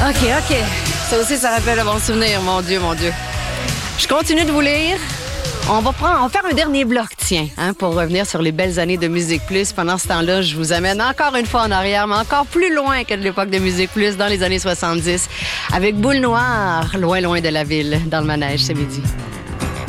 OK. Ça aussi, ça rappelle un bon souvenir, mon Dieu, mon Dieu. Je continue de vous lire. On va faire un dernier bloc, tiens, pour revenir sur les belles années de Musique Plus. Pendant ce temps-là, je vous amène encore une fois en arrière, mais encore plus loin que de l'époque de Musique Plus, dans les années 70, avec Boule Noire, loin, loin de la ville, dans le manège ce midi.